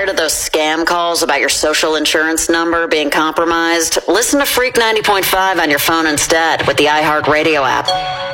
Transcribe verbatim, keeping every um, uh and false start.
tired of those scam calls about your social insurance number being compromised? Listen to Freak ninety point five on your phone instead with the iHeartRadio app.